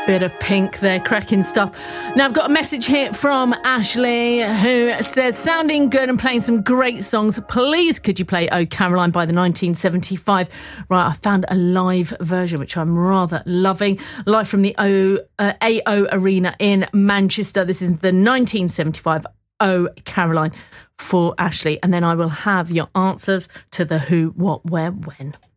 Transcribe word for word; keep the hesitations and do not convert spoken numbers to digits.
Bit of Pink there, cracking stuff. Now I've got a message here from Ashley who says, sounding good and playing some great songs. Please could you play Oh Caroline by the nineteen seventy-five? Right, I found a live version which I'm rather loving. Live from the o, uh, A O Arena in Manchester. This is the nineteen seventy-five Oh Caroline for Ashley. And then I will have your answers to the who, what, where, when.